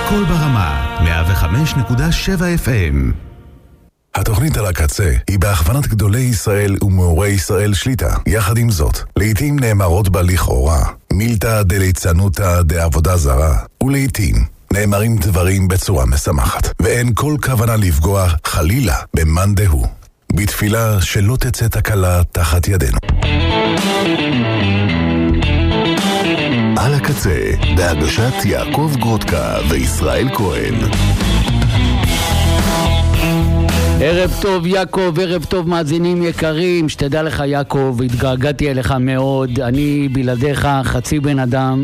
הכל ברמה, 105.7 FM. התוכנית על הקצה היא בהכוונת גדולי ישראל ומאורי ישראל שליטה. יחד עם זאת, לעתים נאמרות בה לכאורה מילתא דליצנותא דעבודה זרה, ולעתים נאמרים דברים בצורה משמחת, ואין כל כוונה לפגוע חלילה במאן דהוא. בתפילה שלא תצא תקלה תחת ידינו. על הקצה, בהגשת יעקב גרודקה וישראל כהן. ערב טוב יעקב, ערב טוב מאזינים יקרים, שתדע לך יעקב, התגעגעתי אליך מאוד, אני בלעדיך חצי בן אדם,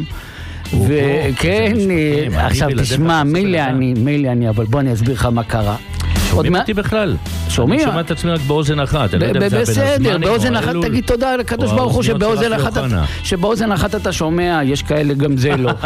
וכן, עכשיו תשמע, מילא אני, אבל בוא אני אסביר לך מה קרה. שומעים אותי בכלל? שומעים? אני שומע את עצמי רק באוזן אחת. בסדר, באוזן אחת תגיד תודה לקדוש ברוך הוא שבאוזן אחת אתה שומע, יש כאלה גם זה לא.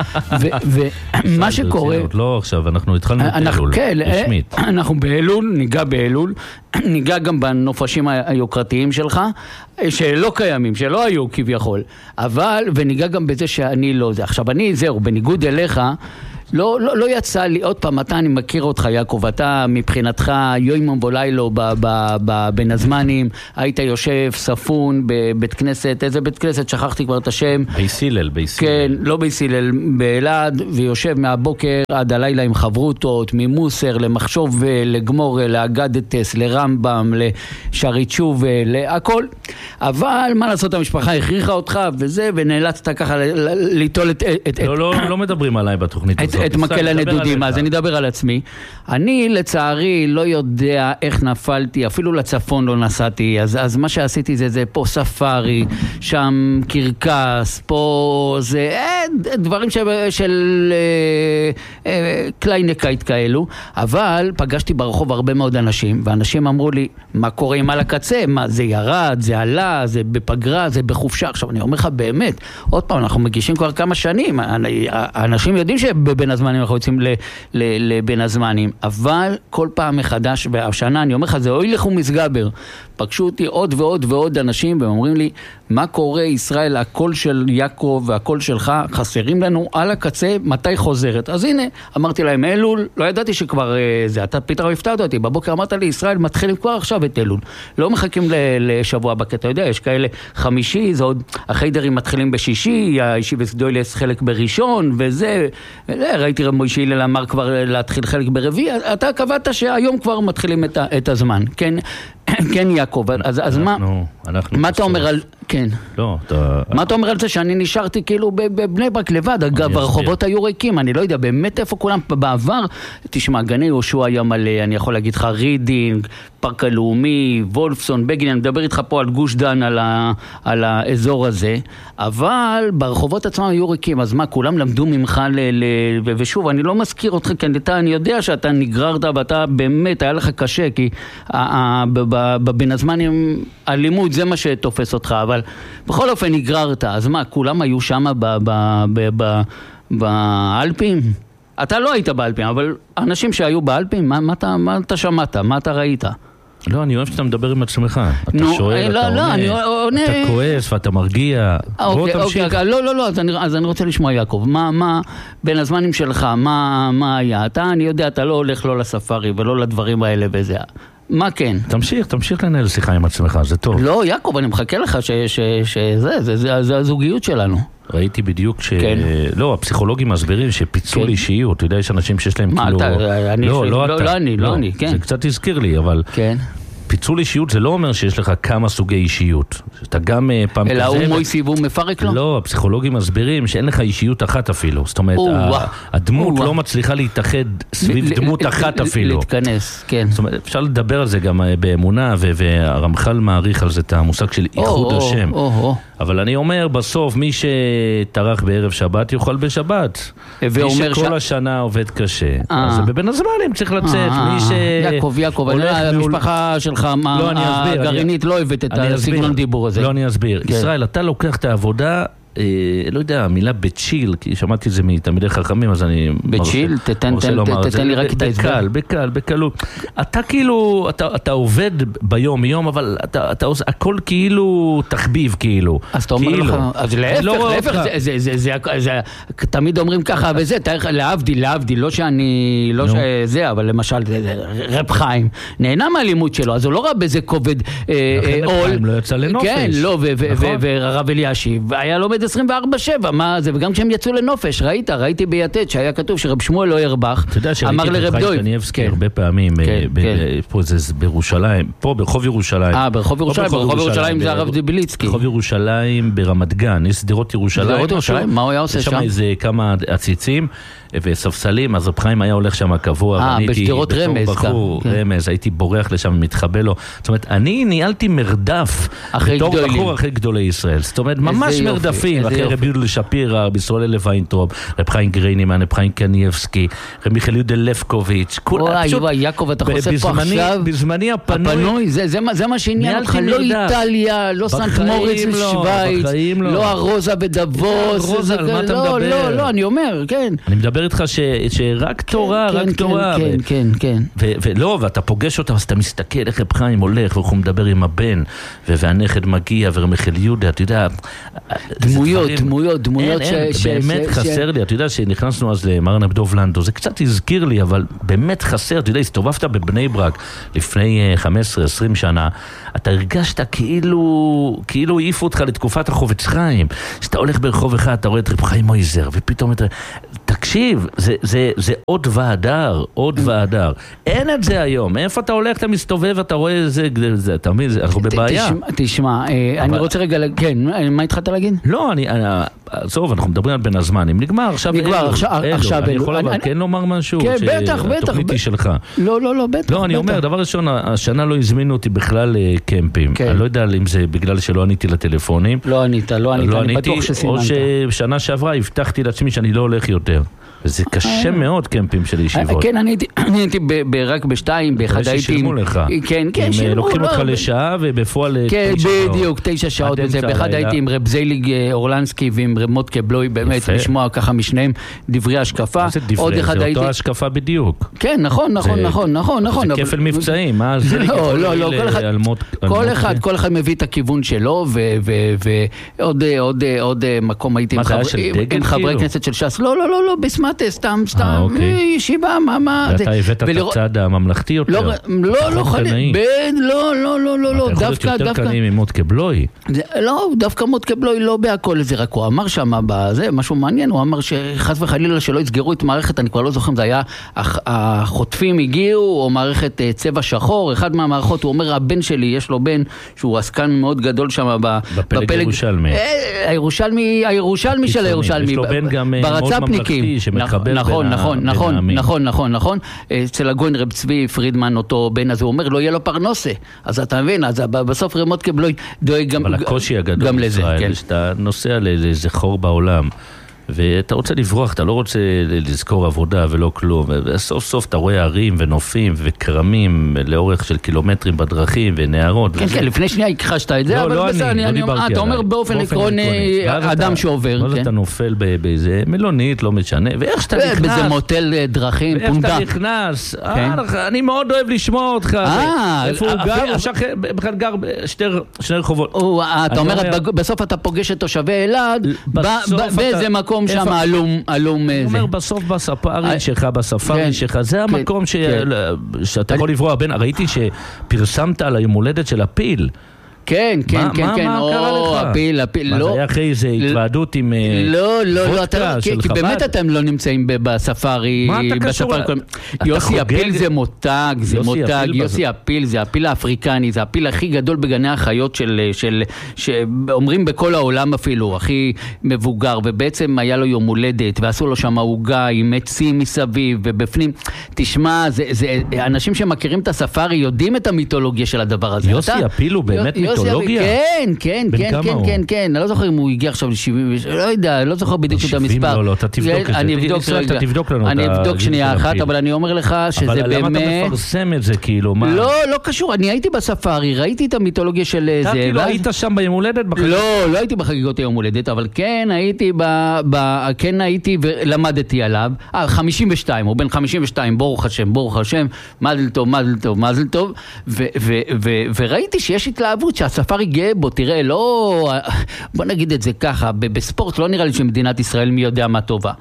ומה שקורה... לא עכשיו, אנחנו התחלנו את אלול, רשמית. אנחנו באלול, ניגע באלול, ניגע גם בנופשים היוקרתיים שלך, שלא קיימים, שלא היו כביכול, אבל, וניגע גם בזה שאני לא זה. עכשיו אני, זהו, בניגוד אליך, לא יצא לי, עוד פעם, אני מכיר אותך יעקב, אתה מבחינתך יוימום ולילה בין הזמנים, היית יושב ספון בבית כנסת, איזה בית כנסת, שכחתי כבר את השם. ביסילל. כן, לא ביסילל, באלעד, ויושב מהבוקר עד הלילה עם חברותות, ממוסר, למחשוב, לגמור, לאגדתס, לרמב"ם, לשריצ'וב, להכל. אבל מה לעשות, המשפחה הכריחה אותך וזה, ונאלצת ככה ליטול את... לא מדברים עליי בתוכנית הזאת. את מקל הנדודים, אז אני אדבר על עצמי. אני לצערי לא יודע איך נפלתי, אפילו לצפון לא נסעתי, אז מה שעשיתי זה פה ספארי, שם קרקס, פה זה דברים של קליינקייט כאלו, אבל פגשתי ברחוב הרבה מאוד אנשים, ואנשים אמרו לי, מה קורה עם על הקצה? מה, זה ירד, זה עלה, זה בפגרה, זה בחופשה. עכשיו אני אומר לך באמת, עוד פעם, אנחנו מגישים כבר כמה שנים, האנשים יודעים שבבין הזמנים אנחנו יוצאים לבין הזמנים, אבל כל פעם מחדש, והשנה אני אומר לך, זה אוי לכו מסגבר, פגשו אותי עוד ועוד ועוד אנשים, והם אומרים לי, מה קורה ישראל, הקול של יעקב והקול שלך חסרים לנו על הקצה, מתי חוזרת? אז הנה, אמרתי להם, אלול, לא ידעתי שכבר זה, אתה פתאום הפתעת אותי, בבוקר אמרת לי, ישראל מתחילים כבר עכשיו את אלול, לא מחכים לשבוע הבא, אתה יודע, יש כאלה חמישי, זה עוד, החיידרים מתחילים בשישי, הישיבת גדולת חלק בראשון, וזה, ראיתי רב מוישה הלל אמר כבר להתחיל חלק ברביעי, אתה קבעת שהיום כבר מתחילים את הזמן, כן? כן יעקב, אז מה אתה אומר על... כן. לא, מה אתה אומר על זה שאני נשארתי כאילו בבני ברק לבד, אגב, הרחובות היו ריקים, אני לא יודע, באמת איפה כולם בעבר, תשמע, גני יהושע היה מלא, אני יכול להגיד לך רידינג, פארק הלאומי, וולפסון, בגין, אני מדבר איתך פה על גוש דן, על האזור הזה, אבל ברחובות עצמם היו ריקים, אז מה, כולם למדו ממך ושוב, אני לא מזכיר אותך, כי אני יודע שאתה נגררת ואתה באמת, היה לך קשה, כי בבין הזמנים הלימוד זה מה שתופס אותך, אבל בכל אופן נגררת, אז מה, כולם היו שם באלפים? אתה לא היית באלפים, אבל אנשים שהיו באלפים, מה אתה שמעת? מה אתה ראית? לא, אני אוהב שאתה מדבר עם עצמך. אתה שואל, אתה עונה, אתה כועס ואתה מרגיע. בוא תמשיך. לא, אז אני רוצה לשמוע יעקב. מה בין הזמנים שלך, מה היה? אני יודע, אתה לא הולך לא לספארי ולא לדברים האלה וזה. מה כן? תמשיך לנהל שיחה עם עצמך, זה טוב. לא, יעקב, אני מחכה לך שזה הזוגיות שלנו. ראיתי בדיוק לא, הפסיכולוגים מסבירים שפיצול אישיות, אתה יודע, יש אנשים שיש להם כאילו... לא אני, כן. זה קצת הזכיר לי, אבל... כן. פיצול אישיות זה לא אומר שיש לך כמה סוגי אישיות. אתה גם פעם כזה... אלא הוא מויסי והוא מפרק לו? לא, הפסיכולוגים מסבירים שאין לך אישיות אחת אפילו. זאת אומרת, הדמות לא מצליחה להתאחד סביב דמות אחת אפילו. להתכנס, כן. זאת אומרת, אפשר לדבר על זה גם באמונה, והרמח"ל מעריך על זה את המושג של איחוד השם. אבל אני אומר, בסוף, מי שטרח בערב שבת יוכל בשבת. מי שכל השנה עובד קשה. אז בבין הזמנים צריך לצאת. יעקב, המשפחה שלך, הגרעינית לא אוהבת את הסגנון דיבור הזה. לא, אני אסביר. ישראל, אתה לוקח את העבודה לא יודע, המילה בצ'יל, כי שמעתי את זה מתלמידי חכמים, אז אני... בצ'יל? תתן לי רק את ההסבר. בקלות. אתה כאילו, אתה עובד ביום יום, אבל אתה עושה, הכל כאילו תחביב, כאילו. אז אתה אומר לך, אז להפך, זה, תמיד אומרים ככה וזה, להבדיל, לא שאני, לא שזה, אבל למשל, רב חיים, נהנה מהלימוד שלו, אז הוא לא ראה בזה כובד עול. לא יצא לנופש. כן, לא, ורב אלישיב, היה לומד 24/7, מה זה, וגם כשהם יצאו לנופש, ראיתי ביתד שהיה כתוב שרב שמואל לא ירבח, אמר לרב דויב. קניבסקי הרבה פעמים, פה זה בירושלים, פה ברחוב ירושלים. ברחוב ירושלים זה הרב דיבליצקי. ברחוב ירושלים ברמת גן, יש סדרות ירושלים. מה הוא היה עושה שם? שם איזה כמה עציצים וספסלים, אז רב חיים היה הולך שם קבוע. בשדרות רמז. בחור רמז, הייתי בורח לשם, מתחבא לו. זאת אומרת, אני ניהלתי מרדף בתור בחור אחרי גדולי ישראל. זאת אומרת, ממש מרדפים, אחרי רבי יהודה שפירא, רבי ישראל אלף ויינטרוב, רב חיים גריינימן, רב חיים קניבסקי, רב מיכאל יהודה לפקוביץ'. וואי, יעקב, אתה חושף פה עכשיו. בזמני הפנוי. זה מה שעניין אותך, לא איטליה, לא סנט מוריץ ושוויץ, לא הרוזה בדבוס. לא, אני אומר, כן. אני מדבר איתך שרק תורה, רק תורה. כן. ולא, ואתה פוגש אותם, אז אתה מסתכל איך רב חיים הולך, והוא מדבר עם הבן, והנכד מגיע, ורמיכאל יהודה, אתה יודע... דמויות באמת חסר לי, אתה יודע שנכנסנו אז למרן רב דב לנדו, זה קצת הזכיר לי, אבל באמת חסר, אתה יודע, הסתובבת בבני ברק לפני 15-20 שנה, אתה הרגשת כאילו העיפו אותך לתקופת החובץ חיים, שאתה הולך ברחוב אחד, אתה רואה את רב חיים מויזר, ופתאום אתה... תקשיב, זה עוד ועדר. אין את זה היום. איפה אתה הולך, אתה מסתובב, אתה רואה זה, אתה מבין, אנחנו בבעיה. תשמע, אני רוצה רגע, כן, מה התחלת להגיד? לא, עזוב, אנחנו מדברים על בין הזמנים. נגמר, עכשיו אני יכול אבל כן לומר משהו? כן, בטח. התוכנית היא שלך. לא, בטח. לא, אני אומר, דבר ראשון, השנה לא הזמינו אותי בכלל קמפים. אני לא יודע אם זה בגלל שלא עניתי לטלפונים. לא ענית, אני בטוח שסימנת. או ששנה שעברה הבטחתי לעצמי שאני לא הולך יותר. וזה קשה מאוד קמפים של ישיבות. כן, אני הייתי רק בשתיים, באחד הייתי... ששילמו לך. כן, לוקחים אותך לשעה ובפועל 9 שעות. כן, בדיוק, 9 שעות. באחד הייתי עם רב זייליג אורלנסקי ועם רב מוטקה בלוי, באמת, לשמוע ככה משניהם דברי השקפה. זה דברי, זה אותו השקפה בדיוק. כן, נכון. זה כפל מבצעים, מה? כל אחד מביא את הכיוון שלו, ועוד מקום הייתי עם חברי כנסת של ש"ס. לא, בסמאטה, סתם, ישיבה, מה ואתה הבאת את הצד הממלכתי יותר? לא, אתה יכול להיות יותר קנים עם מוטקה בלוי? לא, דווקא מוטקה בלוי לא בהכל זה, רק הוא אמר שם, משהו מעניין, הוא אמר שחס וחלילה שלא יסגרו את מערכת, אני כבר לא זוכר אם זה היה, החוטפים הגיעו, או מערכת צבע שחור, אחד מהמערכות, הוא אומר, הבן שלי, יש לו בן, שהוא עסקן מאוד גדול שם, בפלג הירושלמי. הירושלמי של הירושלמי. יש לו בן גם מאוד ממלכתי, נכון. אצל הגוין רב צבי פרידמן, אותו בן הזה, הוא אומר, לא יהיה לו פרנסה. אז אתה מבין, אז בסוף רמות כבלוי דואג גם לזה. אבל הקושי הגדול בישראל, שאתה נוסע לאיזה חור בעולם, ואתה רוצה לברוח, אתה לא רוצה לזכור עבודה ולא כלום, וסוף סוף אתה רואה ערים ונופים וקרמים לאורך של קילומטרים בדרכים ונערות. כן, לפני שנייה הכחשת את זה, אבל בסדר, לא דיברתי עליי. אתה אומר באופן עקרוני, אדם שעובר. ואז אתה נופל באיזה מלונית, לא משנה, ואיך שאתה נכנס. באיזה מוטל דרכים, פונדק. ואיך שאתה נכנס, אני מאוד אוהב לשמוע אותך. איפה הוא גר? בכלל גר שני רחובות. אתה אומר, בסוף אתה פוגש את תושבי אלעד, באיזה מקום שם אלום זה. הוא אומר בסוף בספארי שלך, בספארי שלך, זה המקום שאתה יכול לברוא. ראיתי שפרסמת על היום הולדת של הפיל. כן. מה קרה לך? הפיל, מה זה היה אחרי איזה התוועדות עם וודקה של חב"ד? כי באמת אתם לא נמצאים בספארי. מה אתה קשור? יוסי הפיל זה מותג, יוסי הפיל זה הפיל האפריקני, זה הפיל הכי גדול בגני החיות שאומרים בכל העולם אפילו, הכי מבוגר, ובעצם היה לו יום הולדת, ועשו לו שם עוגה עם עצים מסביב, ובפנים, תשמע, אנשים שמכירים את הספארי יודעים את המיתולוגיה של הדבר הזה. יוסי הפיל הוא באמת מיתולוגיה? מיתולוגיה? כן, אני לא זוכר אם הוא הגיע עכשיו ל-70, לא יודע, לא זוכר בדיוק את המספר. לא, אתה תבדוק את זה. אתה תבדוק לנו. אני אבדוק שנייה אחת, אבל אני אומר לך שזה באמת... אבל למה אתה מפרסם את זה, כאילו, מה? לא קשור, אני הייתי בספארי, ראיתי את המיתולוגיה של זה. אתה כאילו היית שם ביום הולדת? לא הייתי בחגיגות היום הולדת, אבל כן הייתי ולמדתי עליו. 52, הוא בן 52, ברוך השם, מזל טוב, וראיתי שיש התלהבות שהספארי גאה בו, תראה, לא, בוא נגיד את זה ככה, בספורט לא נראה לי שמדינת ישראל מי יודע מה טובה.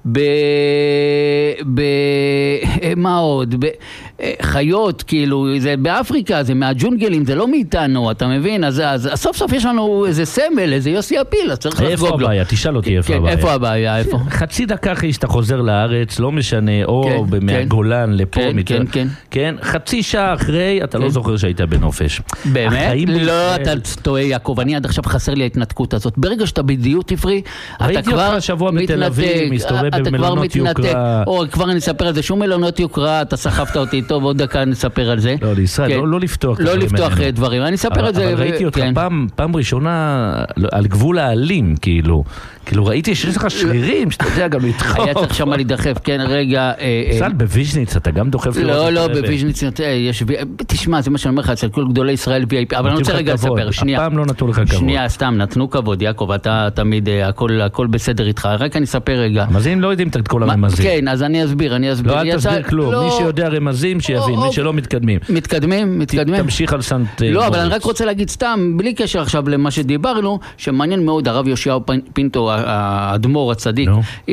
מה עוד? חיות, כאילו, זה באפריקה, זה מהג'ונגלים, זה לא מאיתנו, אתה מבין? אז סוף סוף יש לנו איזה סמל, איזה יוסי אפיל, אז צריך לחגוג לו. איפה הבעיה? תשאל אותי איפה הבעיה. איפה הבעיה? איפה? חצי דקה אחרי שאתה חוזר לארץ, לא משנה, או מהגולן לפה, כן, חצי שעה אחרי, אתה לא זוכר שהיית בנופש. באמת? לא, אתה טועה, יעקב, אני עד עכשיו חסר לי ההתנתקות הזאת. ברגע שאתה בדיוטי פרי, אתה כבר שבוע בתל אביב, מסתובב במלונות יוקרה. או כבר אני אספר על זה, שום מלונות יוקרה, אתה סחפת אותי טוב, עוד דקה נספר על זה. לא, לישראל, לא לפתוח. לא לפתוח דברים, אני אספר על זה. אבל ראיתי אותך פעם ראשונה על גבול האלים, כאילו ראיתי שיש לך שרירים, שאתה יודע גם לדחוף. היה צריך שמה להידחף, כן, רגע. סל בוויז'ניץ, אתה גם דוחף לראות? לא, בוויז'ניץ, תשמע, זה מה שאני אומר לך, אצל כל גדולי ישראל VIP, אבל אני רוצה רגע לספר, שנייה. הפעם לא נתנו לך כבוד. שנייה, סתם, נתנו כבוד, יעקב, אתה תמיד, הכל בסדר איתך, רק אני אספר רגע. רמזים לא יודעים את כל הרמזים. כן, אז אני אסביר. לא, אל תסביר כלום, מי שיודע רמזים שיבין, מי שלא מתקדמים. מתקדמים. תמשיך על סנט... לא, אבל אני רק רוצה להגיד סתם, בלי קשר עכשיו למה שדיברנו, שמעניין מאוד, הרב יאשיהו פינטו, האדמו"ר הצדיק,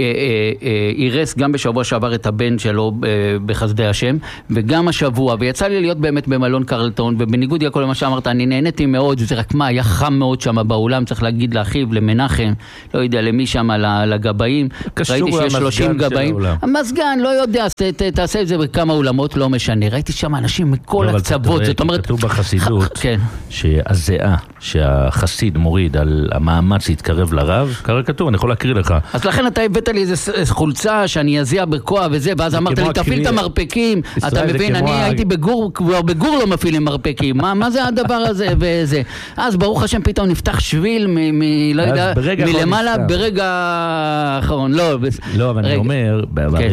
אירס גם בשבוע שעבר את הבן שלו בחסדי השם, וגם השבוע, ויצא לי להיות באמת במלון קרלטון, ובניגוד לכל מה שאמרת, אני נהניתי מאוד, זה רק מה, היה חם מאוד שם באולם, צריך להגיד לאחיו, למנחם, לא יודע, למי שם, לגבאים, ראיתי שיש 30 גבאים, המסגן, לא יודע, תעשה את זה בכמה אולמות, לא משנה, ראיתי שם אנשים מכל הקצוות, זאת אומרת... כתוב בחסידות, שהזיעה שהחסיד מוריד על המאמץ להתקרב לרב, ככה כתוב, אני יכול להקריא לך. אז לכן אתה הבאת לי איזו חולצה שאני אזיע בכוח וזה, ואז אמרת לי, תפעיל את המרפקים, אתה מבין, אני הייתי בגור, כבר בגור לא מפעילים מרפקים, מה זה הדבר הזה וזה? אז ברוך השם פתאום נפתח שביל לא יודע, מלמעלה ברגע האחרון, לא, אבל אני אומר,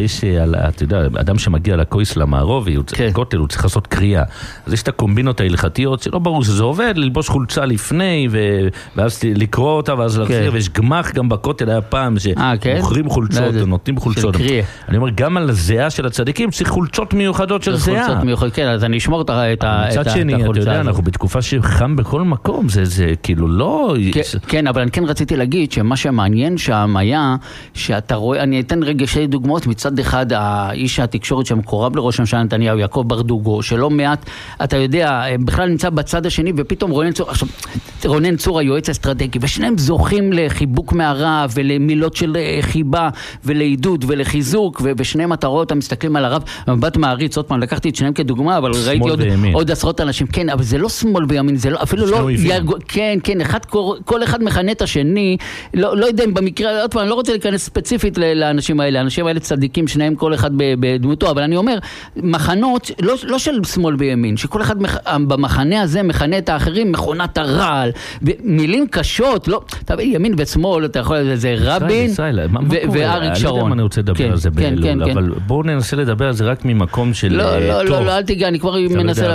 אתה יודע, אדם שמגיע לקויס למערובי, הוא צריך לעשות קריאה, אז יש את הקומבינות ההלכתיות, שלא ברור שזה עובד, ללבוש חולצה לפני, ואז לקרוא אותה, ואז להחזיר, ויש גמח גם בכותל היה פעם, שמוכרים חולצות, נותנים חולצות. אני אומר, גם על הזיעה של הצדיקים, צריך חולצות מיוחדות של זיעה. חולצות מיוחדות, כן, אז אני אשמור את החולצה. מצד שני, אתה יודע, אנחנו בתקופה שחם בכל מקום, זה כאילו לא... כן, אבל אני כן רציתי להגיד, שמה שמעניין שם היה, שאתה רואה, אני אתן רגע שתי דוגמאות, מצד אחד, האיש התקשורת שמקורב לראש הממשלה נתניהו, יעקב ברדוגו, שלא מעט, אתה יודע, בכלל נמצא בצד השני, ופתאום רונן צור, היועץ האסטרטגי, ושניהם זוכים לחיבוק מהרב, ולמילות של חיבה, ולעידוד, ולחיזוק, ושניהם אתה רואה אותם מסתכלים על הרב, מבט מעריץ, עוד פעם, לקחתי את שניהם כדוגמה, אבל ראיתי עוד עשרות אנשים, כן, אבל זה לא שמאל וימין, זה לא, אפילו לא, כן, כל אחד מכנה את השני, לא יודע אם במקרה, עוד פעם, אני לא רוצה להיכנס ספציפית לאנשים האלה, האנשים האלה צדיקים, שניהם כל אחד בדמותו, אבל אני אומר, מחנות, לא של שמאל וימין, שכל אחד במחנה הזה מכנה את האחרים, מכונת הרעל, מילים קשות, לא, ימין ושמאל, אתה יכול לדעת, זה רבין ואריק שרון. אני לא יודע אם אני רוצה לדבר על זה באלול, אבל בואו ננסה לדבר על זה רק ממקום של טוב. לא, אל תיגע, אני כבר מנסה,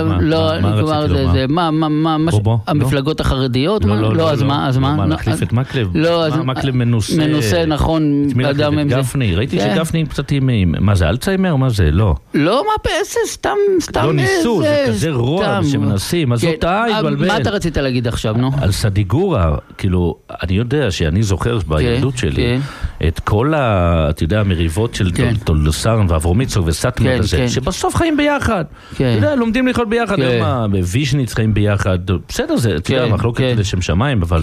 מה, המפלגות החרדיות? לא, אז מה? מה, להחליף את מקלב? מקלב מנוסה. מנוסה, נכון. גפני, ראיתי שגפני קצת עם, מה זה, אלצהיימר? מה זה? לא. לא, מה סתם לא ניסו, זה כזה רוע שמנסים, אז זאת התבלבל. מה אתה רצית להגיד עכשיו, נו? על סדיגורה, כאילו, אני יודע שאני זוכר בילדות שלי, את כל אתה יודע, המריבות של טולדוסרן ואברמיצוק וסטמר וזה, שבסוף חיים ביחד. אתה יודע, לומדים לחיות ביחד, בוויז'ניץ חיים ביחד, בסדר זה, אתה יודע, מחלוקת לשם שמיים, אבל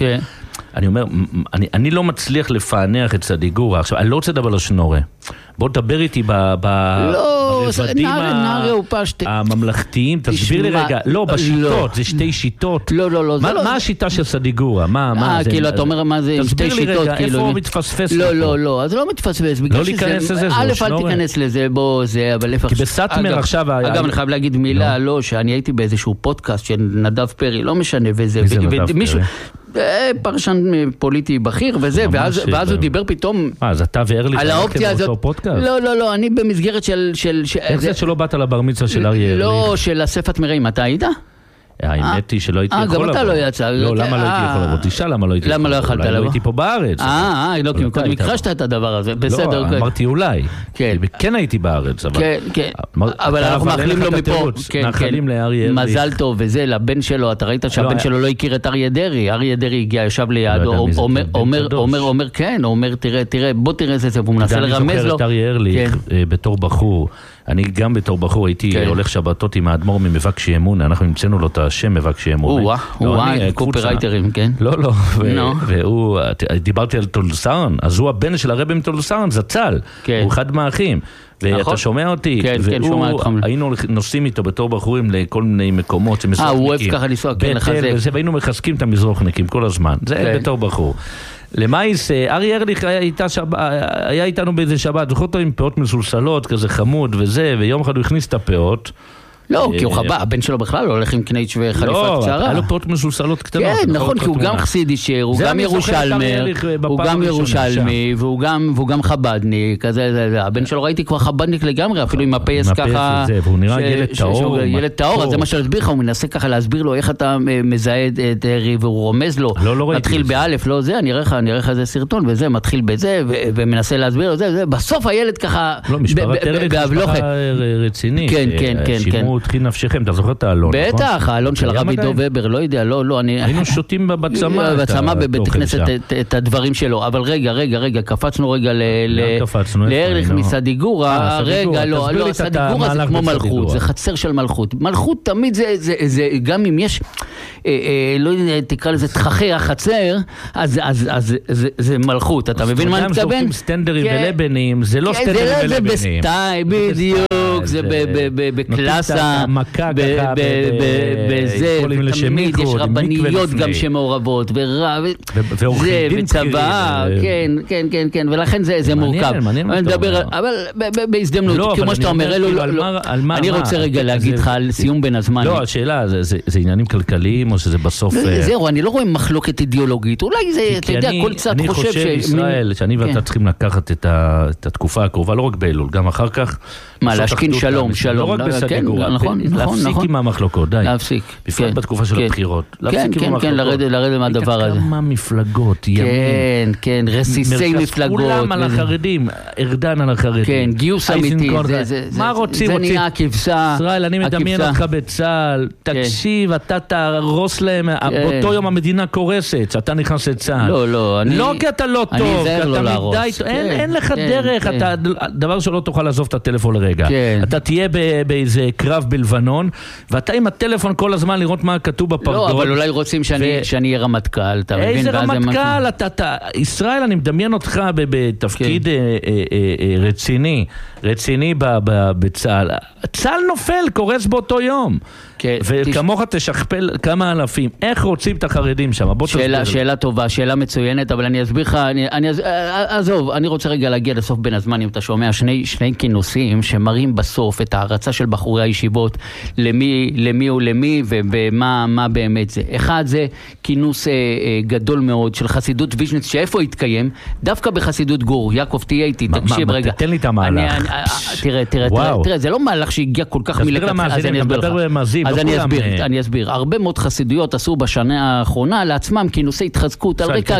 אני אומר, אני לא מצליח לפענח את סדיגורה. עכשיו, אני לא רוצה לדבר על השנורה. בוא תדבר איתי ברבדים הממלכתיים, תסביר לי רגע. לא, בשיטות, זה שתי שיטות. לא. מה השיטה של סדיגורה? כאילו, אתה אומר מה זה שתי שיטות? תסביר לי רגע, איפה הוא מתפספס? לא, אז לא מתפספס. לא להיכנס לזה, א', אל תיכנס לזה, בוא, זה, אבל כי בסטמר עכשיו... אגב, אני חייב להגיד מילה, לא, שאני הייתי באיזשהו פודקאסט של נדב פרי, לא משנה, וזה... מי זה נדב פרי? פרשן פוליטי בכיר וזה, ואז הוא דיבר פתאום אז אתה וארליך על האופציה הזאת. באותו פודקאסט? לא, אני במסגרת של... איך זה שלא באת לבר מצווה של אריה ארליך? לא, של אספת מרעים, אתה היית? האמת היא שלא הייתי יכול לבוא. גם אתה לא יצא. לא, למה לא הייתי יכול לבוא? תשאל למה לא הייתי יכול לבוא. למה לא יכלת לבוא? לא הייתי פה בארץ. לא, כי קודם הכחשת את הדבר הזה. בסדר. לא, אמרתי אולי. כן הייתי בארץ. כן. אבל אנחנו מאחלים לו מפה. מאחלים לאריה ארליך. מזל טוב וזה, לבן שלו, אתה ראית שהבן שלו לא הכיר את אריה דרעי. אריה דרעי הגיע, ישב לידו, אומר כן, אומר תראה, בוא תראה איזה זה, והוא מנסה לרמז לו. אני זוכר את אריה ארליך בתור בחור. אני גם בתור בחור הייתי הולך שבתות עם האדמו"ר ממבקשי אמון, אנחנו המצאנו לו את השם מבקשי אמון. קופרייטרים, כן? לא, והוא, דיברתי על טולסרן, אז הוא הבן של הרבי מטולסרן, זצ"ל, הוא אחד מהאחים. ואתה שומע אותי, והיינו נוסעים איתו בתור בחורים לכל מיני מקומות שמזרוחניקים. הוא אוהב ככה לנסוע, כן, לחזק. והיינו מחזקים את המזרוחניקים כל הזמן, זה בתור בחור. למייס, אריה ארליך היה איתנו באיזה שבת, זוכר אותו עם פאות מסולסלות, כזה חמוד וזה, ויום אחד הוא הכניס את הפאות. לא, כי הוא חבא, הבן שלו בכלל לא הולך עם קנייץ' וחליפה קצרה. לא, היה לו פאות מסולסלות קטנות. כן, נכון, כי הוא גם חסיד אישר, הוא גם ירושלמי, והוא גם חבדניק, הבן שלו ראיתי כבר חבדניק לגמרי, אפילו עם הפייס ככה. והוא נראה ילד טהור. ילד טהור, אז זה מה שלהסביר לך, הוא מנסה ככה להסביר לו איך אתה מזהה את ארי, והוא רומז לו, מתחיל באלף, לא זה, אני אראה לך איזה סרטון, וזה, מתחיל בזה, ומנסה להסביר לו זה, בסוף הילד ככה, תחיל נפשכם, אתה זוכר את האלון, נכון? בטח, האלון של הרבי דוב ובר, לא יודע, לא, אני... היינו שותים בצמא. בצמא בבית כנסת את הדברים שלו, אבל רגע, קפצנו רגע לארליך מסדיגורה, רגע, לא, סדיגורה זה כמו מלכות, זה חצר של מלכות. מלכות תמיד זה, גם אם יש, לא יודע, תקרא לזה תככי החצר, אז זה מלכות, אתה מבין מה אני מתכוון? גם זוכרים סטנדרים ולבנים, זה לא סטנדרים ולבנים. זה בסטייל, בדיוק, זה בקלאסה, בזה, ותמיד יש רבניות גם שמעורבות, וצבא, כן, ולכן זה מורכב. אני מדבר, אבל בהזדמנות, כמו שאתה אומר, אני רוצה רגע להגיד לך על סיום בין הזמן. לא, השאלה, זה עניינים כלכליים, או שזה בסוף... זהו, אני לא רואה מחלוקת אידיאולוגית, אולי זה, אתה יודע, כל צד חושב אני חושב, ישראל, שאני ואתה צריכים לקחת את התקופה הקרובה, לא רק באלול, גם אחר כך... מה, להשכין שלום. לא רק בסדיגורה, להפסיק עם המחלוקות, די. להפסיק. בפרט בתקופה של הבחירות. כן, לרדת מהדבר הזה. כמה מפלגות, כן, רסיסי מפלגות. כולם על החרדים, ארדן על החרדים. כן, גיוס אמיתי. מה רוצים? זה נהיה כבשה. ישראל, אני מדמיין אותך בצהל, תקשיב, אתה תהרוס להם, באותו יום המדינה קורסת, שאתה נכנס לצהל. לא כי אתה לא טוב, אין לך דרך, דבר שלא תוכל לעזוב את הטלפון לרגע. אתה תהיה באיזה קרב בלבנון, ואתה עם הטלפון כל הזמן לראות מה כתוב בפרדות. לא, אבל אולי רוצים שאני אהיה רמטכ"ל, אתה מבין? איזה רמטכ"ל? ישראל, אני מדמיין אותך בתפקיד רציני בצה"ל. צה"ל נופל, קורס באותו יום. וכמוך תשכפל כמה אלפים. איך רוצים את החרדים שם? שאלה טובה, שאלה מצוינת, אבל אני אסביר לך, עזוב, אני רוצה רגע להגיע לסוף בין הזמן, אם אתה שומע שני כינוסים שמראים בסוף את ההרצה של בחורי הישיבות, למי ולמי ומה באמת זה. אחד זה כינוס גדול מאוד של חסידות ויז'ניץ, שאיפה התקיים? דווקא בחסידות גור. יעקב, תהיה איתי, תקשיב רגע. תן לי את המהלך. תראה, זה לא מהלך שהגיע כל כך אז אני אסביר. הרבה מאוד חסידויות עשו בשנה האחרונה לעצמם כינוסי התחזקות על רקע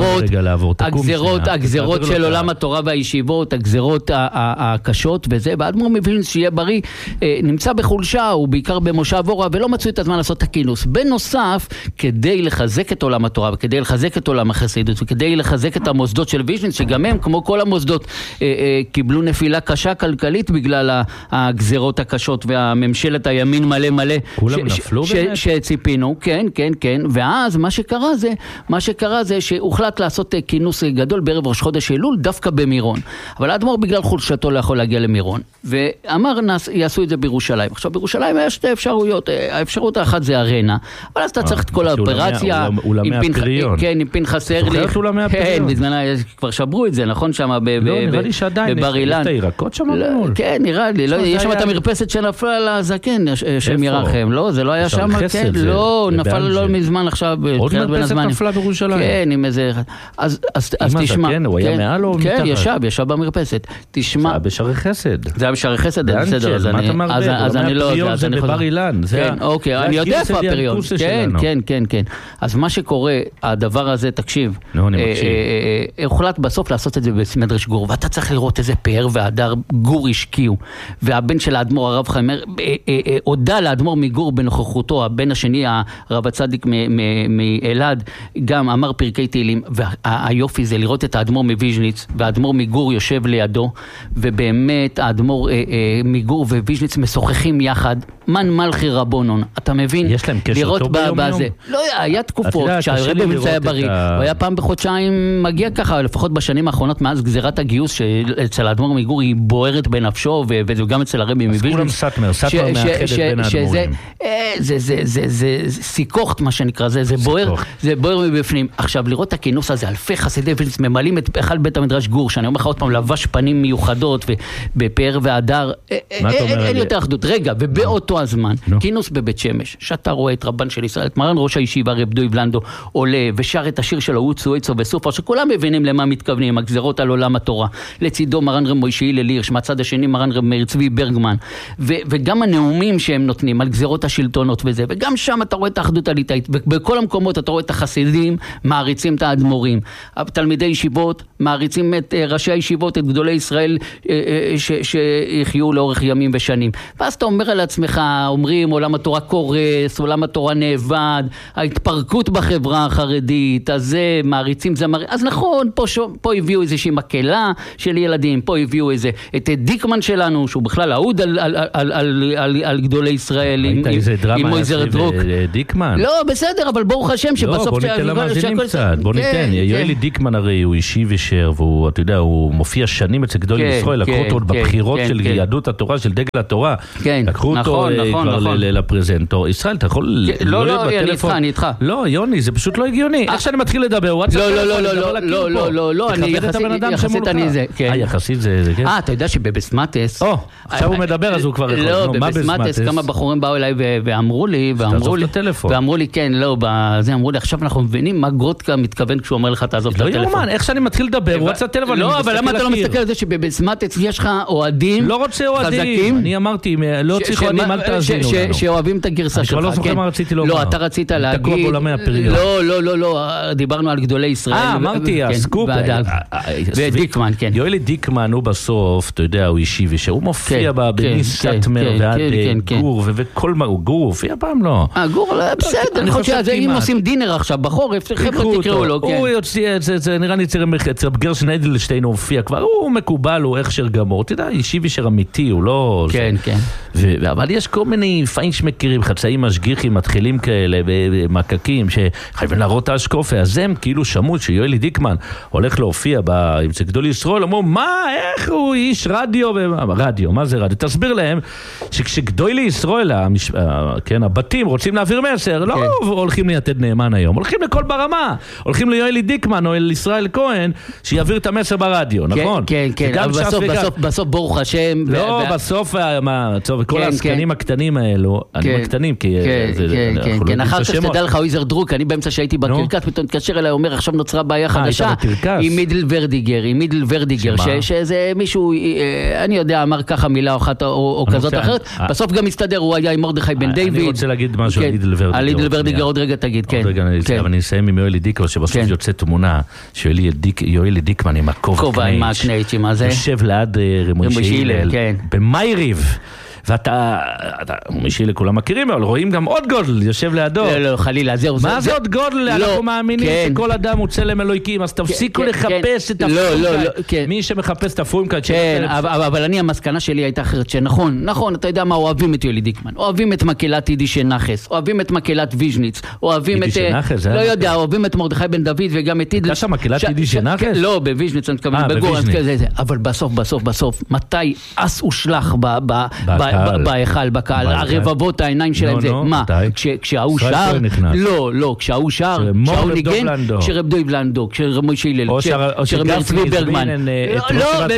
הגזרות של עולם התורה והישיבות, הגזרות הקשות וזה, והאדמו"ר מווילנץ שיהיה בריא, נמצא בחולשה, הוא בעיקר במושב אורה, ולא מצאו את הזמן לעשות את הכינוס. בנוסף, כדי לחזק את עולם התורה, וכדי לחזק את עולם החסידות, וכדי לחזק את המוסדות של ויז'ניץ, שגם הם, כמו כל המוסדות, קיבלו נפילה קשה כלכלית בגלל הגזרות הקשות, והממשלת הימין מלא כולם נפלו באמת? שציפינו, כן, כן, כן, ואז מה שקרה זה שהוחלט לעשות כינוס גדול בערב ראש חודש אלול, דווקא במירון. אבל האדמו"ר בגלל חולשתו לא יכול להגיע למירון, ואמר יעשו את זה בירושלים. עכשיו בירושלים היה שתי אפשרויות, האפשרות האחת זה ארנה, אבל אז אתה צריך את כל האופרציה, אולמי הפריון. כן, עם פנחס ארליך. זוכר את אולמי הפריון? כן, בזמנה כבר שברו את זה, נכון? שם נראה לי שעדיין, יש את הירקות שם ממול. כן, נראה לי, יש שם את המרפסת שנפלה על הזקן, שם ירחם, לא? זה לא היה שם? כן, לא, נפל לא מזמן עכשיו, עוד מרפסת נפלה בירושלים. כן, עם איזה... אז תשמע. כן, הוא היה מעל או מתחת? כן, ישב במרפסת. תשמע. זה היה בשערי חסד. זה היה בשערי חסד, בסדר, אז אני לא יודע. זה בבר אילן. כן, אוקיי, אני יודע איפה הפריון. כן, כן, כן. אז מה שקורה, הדבר הזה, תקשיב, הוחלט בסוף לעשות את זה בסמדרש גור, ואתה צריך לראות איזה פאר והדר גור השקיעו, והבן של האדמו"ר הרב חיימר הודע לאדמו"ר מגור בנוכחותו, הבן השני הרב הצדיק מאלעד גם אמר פרקי תהילים, והיופי זה לראות את האדמו"ר מוויז'ניץ והאדמו"ר מגור יושב לידו, ובאמת האדמו"ר מגור וויז'ניץ משוחחים יחד, מן מלכי רבונון, אתה מבין? יש להם קשר טוב ביום יום? לא, היה תקופות שהרבי מצא בריא, הוא היה פעם בחודשיים מגיע ככה, לפחות בשנים האחרונות מאז גזירת הגיוס, שאצל האדמו"ר מגור היא בוערת בנפשו, וגם אצל הרבי מוויז'ניץ. אז כולם סטמר מאחדת בין האדמו"רים. זה סיכוכת מה שנקרא, זה בוער מבפנים. עכשיו, לראות את הכינוס הזה, אלפי חסידי ויז'ניץ ממלאים את אחד בית המדרש גור, שאני אומר לך עוד פעם, לבש פנים מיוחדות, ובפאר והדר, אין יותר אחדות. רגע, ובאותו הזמן, כינוס בבית שמש, שאתה רואה את רבן של ישראל, את מרן ראש הישיבה רב דוי ולנדו, עולה ושר את השיר שלו, הוצאו עצו וסופר, שכולם מבינים למה מתכוונים, הגזרות על עולם התורה. לצידו מרן רב מוישי הלל הירש, מהצד השני מרן רב מאיר צבי ברגמן, וגם הנאומים שהם נותנים על גזרות השלטונות וזה, וגם שם אתה רואה את האחדות הליטאית, ובכל המקומות אתה רואה את החסידים מעריצים את האדמו"רים, תלמידי ישיבות מעריצים את ראשי הישיבות, את גדולי ישראל שיחיו לאורך ימים ושנים. ואז אתה אומר על עצמך, אומרים עולם התורה קורס, עולם התורה נאבד, ההתפרקות בחברה החרדית, אז זה מעריצים זה אז נכון, פה הביאו איזושהי מקהלה של ילדים, פה הביאו את דיקמן שלנו, שהוא בכלל אהוד על גדולי ישראל. הייתה איזה דרמה סביב דיקמן. לא, בסדר, אבל ברוך השם שבסוף... בוא ניתן למאזינים קצת, בוא ניתן. יואלי דיקמן הרי הוא אישי ושר, והוא, אתה יודע, הוא מופיע שנים אצל גדולי ישראל, לקחו אותו בבחירות של יהדות התורה, של דגל התורה, לקחו אותו כבר לפרזנטור. ישראל, אתה יכול... לא, אני איתך. לא, יוני, זה פשוט לא הגיוני. איך שאני מתחיל לדבר, לא, אני יחסית אני זה. יחסית זה, כן. אתה יודע שבבסמטס... עכשיו הוא מדבר, אז הוא כבר יכול. לא, בבסמטס כמה בחורים באו אליי ואמרו לי, כן, לא, זה אמרו לי, עכשיו אנחנו מבינים מה גרודקה מתכוון כשהוא אומר לך תעזוב את הטלפון. לא יומן, איך שאני מתחיל לדבר, הוא רצה טלפון. לא, אבל למה אתה לא מסתכל על זה שבבסמטס יש לך אוהדים לא רוצה אוהדים, אני אמרתי, לא צריך אוהדים, אל תאזינו לנו. שאוהבים את הגרסה שלך. אני כבר לא זוכר מה רציתי לומר. לא, אתה רצית להגיד... לא, דיברנו על גדולי ישראל. אמרתי, הסקופ. ודיקמן, כן. יואלי דיקמן הוא בסוף, אתה יודע, הוא אישי ושהוא מופיע בניס סטמר ועד גור, וכל מה, גור הופיע פעם לא. גור, בסדר, אני חושב שאם עושים דינר עכשיו בחורף, חבר'ה תקראו לו, כן. הוא יוצא, זה נראה לי אצל גרשן אדלשטיין הוא הופיע כבר, הוא מקובל, הוא הכשר גמור, אתה יודע, אישי ושר אמיתי, הוא לא... כן, כן. אבל יש כל מיני פיינשמקרים, חצאים משגיחים, מתחילים כאלה, ומקקים, שחייבים להראות את האשקופה, אז הם כאילו שמעו שיואלי דיקמן הולך להופיע אצל גדולי ישראל, אמרו, מה, איך הוא איש רדיו? רדיו, מה זה רדיו? תסביר להם שכשגדולי ישראל, כן, הבתים רוצים להעביר מסר, לא הולכים ליתד נאמן היום, הולכים לכל ברמה, הולכים ליואלי דיקמן או אל ישראל כהן, שיעביר את המסר ברדיו, נכון? כן, כן, אבל בסוף ברוך השם. לא, בסוף, כל העסקנים הקטנים האלו, אני הקטנים, כי... כן, אחר כך שתדע לך, אויזר דרוק, אני באמצע שהייתי בקרקס, פתאום תקשר אליי, אומר, עכשיו נוצרה בעיה חדשה, עם מידל ורדיגר, שזה מישהו, אני יודע, אמר ככה מילה אחת או כזאת אחרת, בסוף גם מסתדר, הוא היה עם מרדכי בן דיוויד. אני רוצה להגיד משהו על לידל ורדיגר, עוד רגע תגיד, כן. אבל אני אסיים עם יואלי דיקמן, שבסוף יוצא תמונה, שיואלי דיקמן עם הכובע קנייץ', יושב ליד רמושי הלל, במייריב, ואתה, משי לכולם מכירים, אבל רואים גם עוד גודל, יושב לידו. לא, חלילה, זהו. מה זה עוד גודל? אנחנו מאמינים שכל אדם הוא צלם אלוהיקים, אז תפסיקו לחפש את הפרומקה. מי שמחפש את הפרומקה, כן, אבל אני, המסקנה שלי הייתה אחרת, שנכון, אתה יודע מה, אוהבים את יולי דיקמן, אוהבים את מקהלת יידיש נחס, אוהבים את מקהלת ויז'ניץ, אוהבים את... לא יודע, אוהבים את מרדכי בן דוד וגם את יידיש... אתה שם מקהלת יידיש נחס? לא, בוויז'ניץ, אני מתכוון בגורן, אבל בסוף, מתי אס ושלח בהיכל, בקהל, הרבבות העיניים שלהם זה, מה? כשהוא שר? לא, כשהוא שר, כשהוא ניגן, כשרב דויב לנדו, כשרב מוישה הלל, כשרב צבי ברגמן. לא,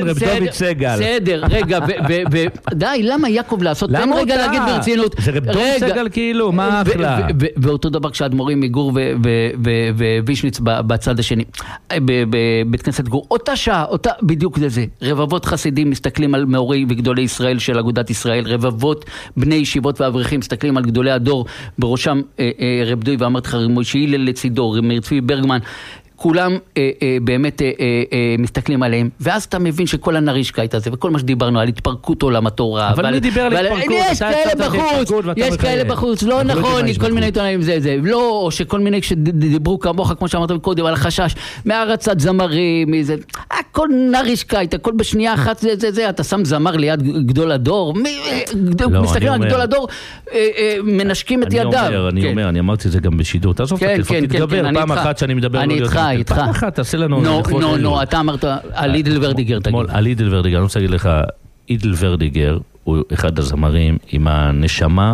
בסדר, רגע, די, למה יעקב לעשות? תן רגע להגיד ברצינות. זה רב דויב סגל כאילו, מה אחלה? ואותו דבר כשאדמו"רים מגור וויז'ניץ בצד השני, בבית כנסת גור, אותה שעה, בדיוק זה. רבבות חסידים מסתכלים על מאורי וגדולי ישראל של אגודת ישראל, רבבות בני ישיבות ואברכים מסתכלים על גדולי הדור, בראשם רב דויב ואמרת לך מוישה הלל לצידו, רב צבי ברגמן, כולם באמת מסתכלים עליהם, ואז אתה מבין שכל הנרישקייט הזה, וכל מה שדיברנו על התפרקות עולם התורה, אבל מי דיבר על התפרקות? יש כאלה בחוץ, לא נכון, כל מיני עיתונאים זה, לא, או שכל מיני שדיברו כמוך, כמו שאמרת קודם, על החשש, מהרצת זמרים, הכל נרישקייט, הכל בשנייה אחת, זה, אתה שם זמר ליד גדול הדור, מסתכלים על גדול הדור, מנשקים את ידיו. אני אמרתי את זה גם בשידור, תעזוב, תתגבר, פעם אחת שאני מדבר איתך. פעם אחת, תעשה לנו... נו, אתה אמרת על אידל ורדיגר, תגיד. על אידל ורדיגר, אני רוצה להגיד לך, אידל ורדיגר הוא אחד הזמרים עם הנשמה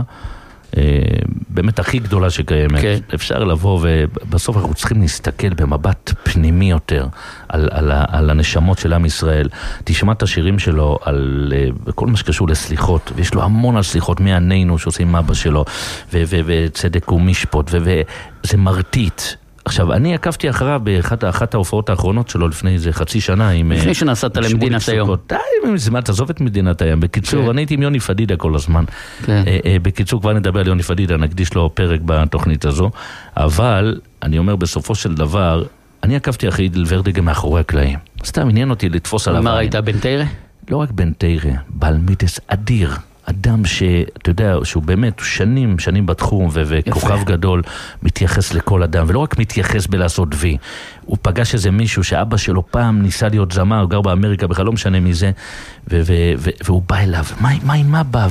באמת הכי גדולה שקיימת. אפשר לבוא ובסוף אנחנו צריכים להסתכל במבט פנימי יותר על הנשמות של עם ישראל. תשמע את השירים שלו על כל מה שקשור לסליחות, ויש לו המון על סליחות מענינו שעושים אבא שלו, וצדק ומשפוט, וזה מרטיט. עכשיו, אני עקבתי אחריו באחת ההופעות האחרונות שלו לפני איזה חצי שנה לפני שנסעת למדינת היום. די, מזמן, תעזוב את מדינת היום. בקיצור, אני הייתי עם יוני פדידה כל הזמן. בקיצור, כבר נדבר על יוני פדידה, נקדיש לו פרק בתוכנית הזו. אבל, אני אומר, בסופו של דבר, אני עקבתי אחרי אידל ורדיגר מאחורי הקלעים. סתם, עניין אותי לתפוס עליו. מה ראית, בן תירה? לא רק בן תירה, בעל מיתוס אדיר. אדם שאתה יודע, שהוא באמת שנים בתחום וכוכב גדול, מתייחס לכל אדם, ולא רק מתייחס בלעשות וי. הוא פגש איזה מישהו שאבא שלו פעם ניסה להיות זמר, הוא גר באמריקה, בכלל לא משנה מזה, והוא בא אליו, מה עם אבא?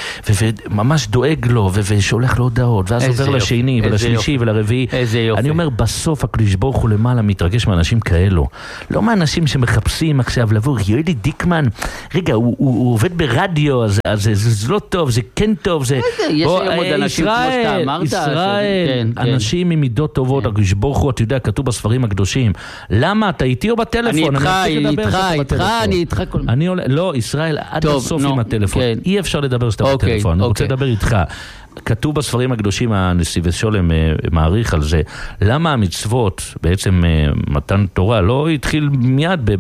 וממש דואג לו, ושולח לו הודעות, ואז עובר לשני ולשלישי ולרביעי. אני אומר, בסוף הקדוש ברוך הוא למעלה מתרגש מאנשים כאלו. לא מאנשים שמחפשים עכשיו לבוא, יולי דיקמן, רגע, הוא עובד ברדיו, אז זה לא טוב, זה כן טוב, זה... יש היום עוד אנשים כמו שאתה אמרת. ישראל, אנשים עם מידות טובות, הקדוש ברוך הוא, אתה יודע, כתוב בספרים הקדושים. למה? אתה איתי או בטלפון? אני איתך. לא, ישראל, עד הסוף עם הטלפון. אי אפשר לדבר שאתה בטלפון, אני רוצה לדבר איתך. כתוב בספרים הקדושים, הנשיא ושולם מעריך על זה, למה המצוות, בעצם מתן תורה, לא התחיל מיד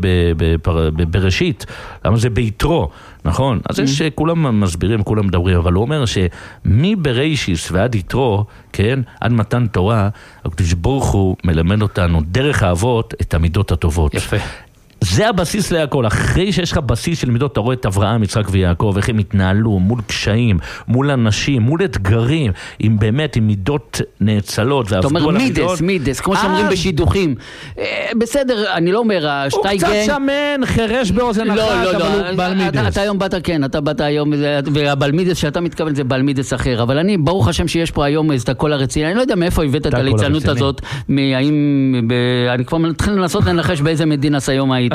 בראשית, למה זה ביתרו, נכון? אז יש כולם מסבירים, כולם מדברים, אבל הוא אומר שמבראשיס ועד יתרו, כן, עד מתן תורה, הקדוש ברוך הוא מלמד אותנו דרך האבות את המידות הטובות. יפה. זה הבסיס להכל. אחרי שיש לך בסיס של מידות, אתה רואה את אברהם, יצחק ויעקב, איך הם התנהלו מול קשיים, מול אנשים, מול אתגרים, עם באמת, עם מידות נאצלות. אתה אומר מידס, כמו שאומרים בשידוכים. בסדר, אני לא אומר, השטייגן... הוא קצת שמן, חרש באוזן אחת, אבל הוא בעל מידס. אתה היום באת, כן, אתה באת היום, והבעל מידס שאתה מתכוון זה בעל מידס אחר, אבל אני, ברוך השם שיש פה היום את הקול הרציני, אני לא יודע מאיפה הבאת את הליצנות הזאת, אני כבר מתחיל לנסות לנחש באיזה מדינה היום היית.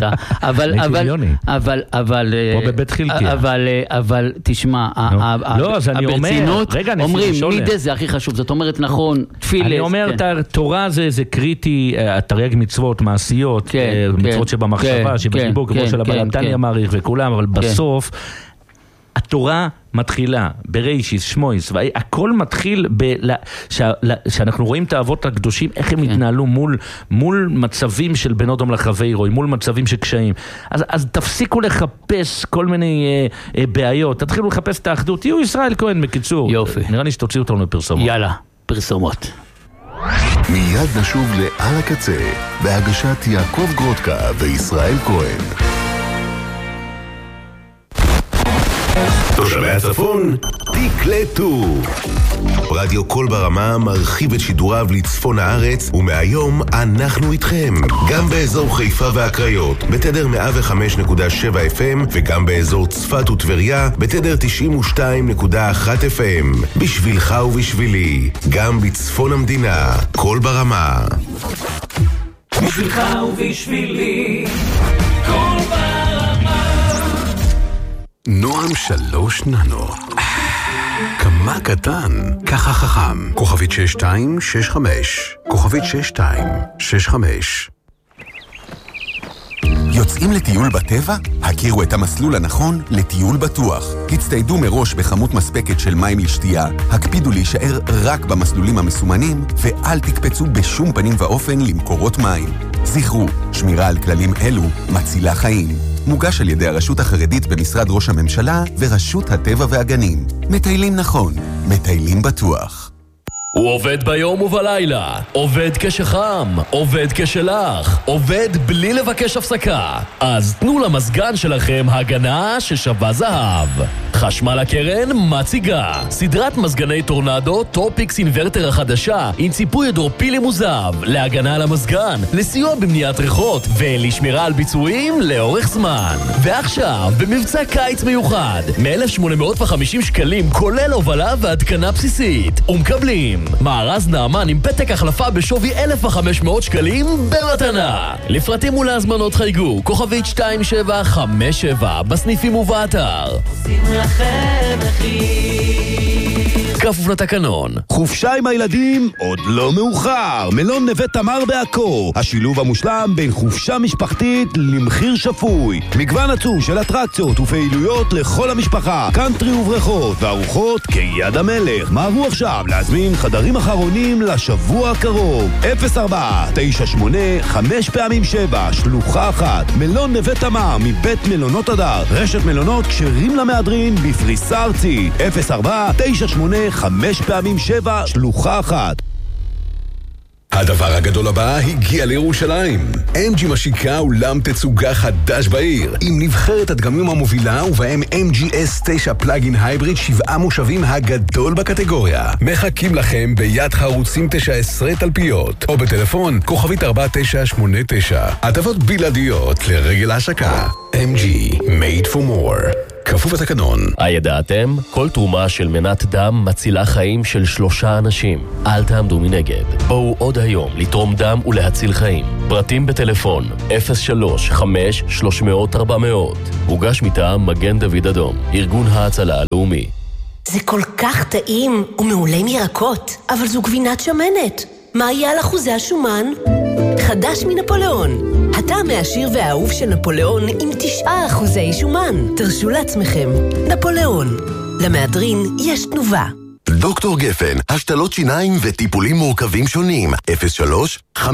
אבל תשמע, ברצינות אומרים מידס זה הכי חשוב, זאת אומרת נכון, תפילה. אני אומר, תורה זה קריטי, תרי"ג מצוות מעשיות, מצוות שבמחשבה, שבחיבור, כמו של הבעל נתניה מעריך וכולם, אבל בסוף התורה מתחילה בראשיס, שמואס, הכל מתחיל שאנחנו רואים את האבות הקדושים, איך הם התנהלו מול מצבים של בין אדם לחברו, מול מצבים של קשיים. אז תפסיקו לחפש כל מיני בעיות, תתחילו לחפש את האחדות, תהיו ישראל כהן בקיצור. יופי. נראה לי שתוציאו אותנו לפרסומות. יאללה, פרסומות. מיד נשוב לעל הקצה, בהגשת יעקב גרודקה וישראל כהן. תושבי הצפון, תקלטו. רדיו קול ברמה מרחיב את שידוריו לצפון הארץ, ומהיום אנחנו איתכם. גם באזור חיפה והקריות, בתדר 105.7 FM, וגם באזור צפת וטבריה, בתדר 92.1 FM. בשבילך ובשבילי, גם בצפון המדינה, קול ברמה. בשבילך ובשבילי, קול ברמה. נועם 3 ננו. כמה קטן, ככה חכם. כוכבית 6265. כוכבית 6265. יוצאים לטיול בטבע? הכירו את המסלול הנכון לטיול בטוח. הצטיידו מראש בכמות מספקת של מים לשתייה, הקפידו להישאר רק במסלולים המסומנים, ואל תקפצו בשום פנים ואופן למקורות מים. זכרו, שמירה על כללים אלו מצילה חיים. מוגש על ידי הרשות החרדית במשרד ראש הממשלה ורשות הטבע והגנים. מטיילים נכון, מטיילים בטוח. הוא עובד ביום ובלילה, עובד כשחם, עובד כשלח, עובד בלי לבקש הפסקה. אז תנו למזגן שלכם הגנה ששווה זהב. חשמל הקרן מציגה סדרת מזגני טורנדו טופיקס אינברטר החדשה עם ציפוי הידרופילי מוזב להגנה על המזגן, לסיוע במניעת ריחות ולשמירה על ביצועים לאורך זמן. ועכשיו במבצע קיץ מיוחד מ-1,850 שקלים כולל הובלה והתקנה בסיסית, ומקבלים מארז נאמן עם פתק החלפה בשווי 1,500 שקלים במתנה. לפרטים ולהזמנות חייגו כוכבית 2757 בסניפים ובאתר. עושים לכם מחיר, כפוף לתקנון. חופשה עם הילדים עוד לא מאוחר. מלון נווה תמר בעכו, השילוב המושלם בין חופשה משפחתית למחיר שפוי. מגוון עצום של אטרקציות ופעילויות לכל המשפחה, קאנטרי ובריכות וארוחות כיד המלך. מהרו עכשיו להזמין חדרים אחרונים לשבוע הקרוב. 04-98-5x7 שלוחה 1. מלון נווה תמר מבית מלונות הדר, רשת מלונות כשרים למהדרין בפריסה ארצית. 04-98-5x7 שלוחה 1. הדבר הגדול הבא הגיע לירושלים. MG משיקה אולם תצוגה חדש בעיר, עם נבחרת הדגמים המובילה, ובהם MGS 9 פלאגין הייבריד 7 מושבים הגדול בקטגוריה. מחכים לכם ביד חרוצים 19 תלפיות, או בטלפון כוכבית 4989. הטבות בלעדיות לרגל ההשקה. MG, made for more. כפוף התקנון. הידעתם? כל תרומה של מנת דם מצילה חיים של 3 אנשים. אל תעמדו מנגד. בואו עוד היום לתרום דם ולהציל חיים. פרטים בטלפון 03-5-300-400. הוגש מטעם מגן דוד אדום, ארגון ההצלה הלאומי. זה כל כך טעים ומעולה עם ירקות, אבל זו גבינת שמנת. מה יהיה על אחוזי השומן? חדש מנפוליאון. הטעם העשיר והאהוב של נפוליאון עם 9% שומן. תרשו לעצמכם. נפוליאון. למהדרין יש תנובה. דוקטור גפן, השתלות שיניים וטיפולים מורכבים שונים. 03-570-7575.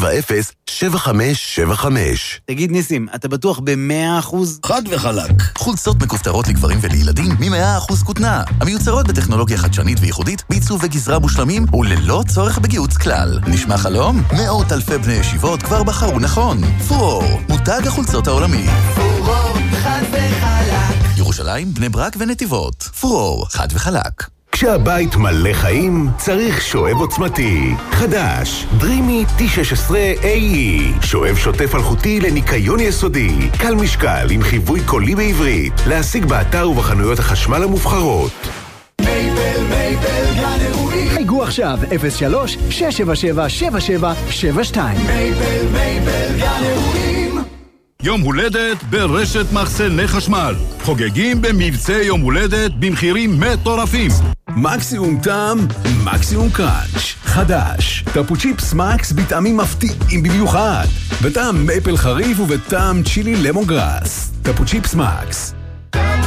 תגיד ניסים, אתה בטוח ב100%? חד וחלק. חולצות מכופתרות לגברים ולילדים מ100% כותנה. המיוצרות בטכנולוגיה חדשנית וייחודית, בעיצוב וגזרה מושלמים וללא צורך בגיוץ כלל. נשמע חלום? מאות אלפי בני ישיבות כבר בחרו נכון. פורור, מותג החולצות העולמי. פורור, חד וחלק. ירושלים, בני ברק ונתיבות. פורור, חד וחלק. כשהבית מלא חיים, צריך שואב עוצמתי. חדש, דרימי T16AE. שואב שוטף אלחוטי לניקיון יסודי. קל משקל עם חיווי קולי בעברית. להשיג באתר ובחנויות החשמל המובחרות. מייבל גן אירועים. חייגו עכשיו 03-677-7772. מייבל גן אירועים. יום הולדת ברשת מחסני חשמל. חוגגים במבצע יום הולדת במחירים מטורפים. מקסימום טעם, מקסימום קראנץ'. חדש, טפוצ'יפס מקס בטעמים מפתיעים במיוחד. בטעם מייפל חריף ובטעם צ'ילי למון גראס. טפוצ'יפס מקס.